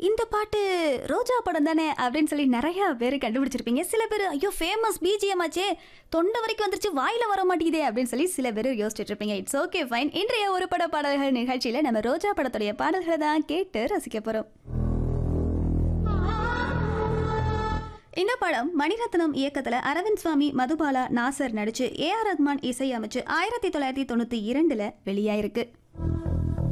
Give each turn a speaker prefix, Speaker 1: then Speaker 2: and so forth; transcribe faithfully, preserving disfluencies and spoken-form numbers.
Speaker 1: இந்த பாட்டு ரோஜா படம் தானே அப்படின்னு சொல்லி நிறைய பேர் கண்டுபிடிச்சிருப்பீங்க. சில பேர் ஐயோ ஃபேமஸ் பிஜிஎம் ஆச்சே, தொண்டை வரைக்கும் வந்துருச்சு, வாயில வர மாட்டேங்குதே அப்படின்னு சொல்லி சில பேர் யோசிச்சுட்டு இருப்பீங்க. It's okay fine. இன்றைய ஒரு பட பாடல்கள் நிகழ்ச்சியில நம்ம ரோஜா படத்துடைய பாடல்களை தான் கேட்டு ரசிக்க போறோம். இந்த படம் மணிரத்னம் இயக்கத்துல அரவிந்த் சுவாமி, மதுபாலா, நாசர் நடிச்சு ஏ ஆர் ரஹ்மான் இசையமைச்சு ஆயிரத்தி தொள்ளாயிரத்தி தொண்ணூத்தி இரண்டுல வெளியாயிருக்கு.